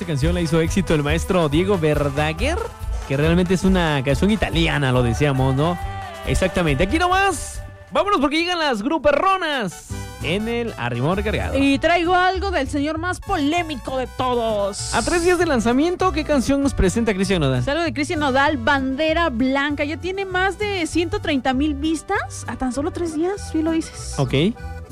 esta canción la hizo éxito el maestro Diego Verdaguer, que realmente es una canción italiana, lo decíamos, ¿no? Exactamente. Aquí nomás. Vámonos porque llegan las gruperronas en el Arrimón Recargado. Y traigo algo del señor más polémico de todos. A 3 días de lanzamiento, ¿qué canción nos presenta Cristian Nodal? Es algo de Cristian Nodal, Bandera Blanca. Ya tiene más de 130,000 vistas a tan solo 3 días, bien lo dices. Ok.